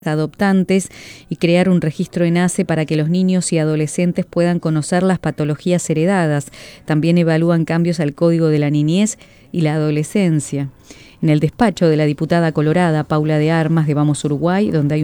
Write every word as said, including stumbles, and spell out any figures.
adoptantes y crear un registro en A C E para que los niños y adolescentes puedan conocer las patologías heredadas. También evalúan cambios al Código de la Niñez y la Adolescencia. En el despacho de la diputada colorada Paula de Armas de Vamos Uruguay, donde hay